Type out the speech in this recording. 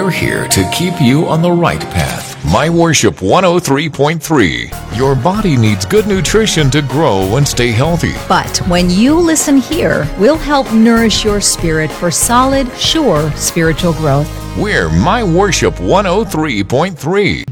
We're here to keep you on the right path. My Worship 103.3. Your body needs good nutrition to grow and stay healthy. But when you listen here, we'll help nourish your spirit for solid, sure spiritual growth. We're My Worship 103.3.